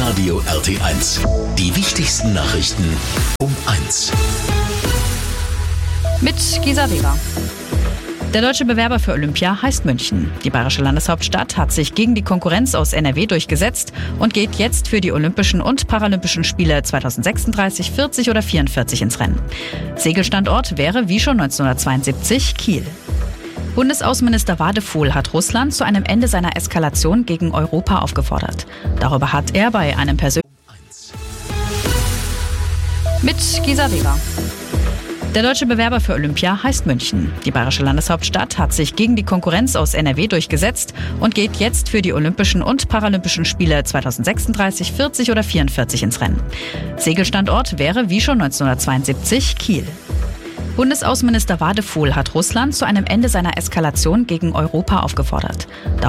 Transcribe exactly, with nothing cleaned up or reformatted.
Radio R T eins. Die wichtigsten Nachrichten um eins. Mit Gisa Weber. Der deutsche Bewerber für Olympia heißt München. Die bayerische Landeshauptstadt hat sich gegen die Konkurrenz aus N R W durchgesetzt und geht jetzt für die Olympischen und Paralympischen Spiele zweitausendsechsunddreißig, vierzig oder vierundvierzig ins Rennen. Segelstandort wäre wie schon neunzehnhundertzweiundsiebzig Kiel. Bundesaußenminister Wadefuhl hat Russland zu einem Ende seiner Eskalation gegen Europa aufgefordert. Darüber hat er bei einem persönlichen Mit Gisa Weber. Der deutsche Bewerber für Olympia heißt München. Die bayerische Landeshauptstadt hat sich gegen die Konkurrenz aus N R W durchgesetzt und geht jetzt für die Olympischen und Paralympischen Spiele zweitausendsechsunddreißig, vierzig oder vierundvierzig ins Rennen. Segelstandort wäre wie schon neunzehnhundertzweiundsiebzig Kiel. Bundesaußenminister Wadefuhl hat Russland zu einem Ende seiner Eskalation gegen Europa aufgefordert.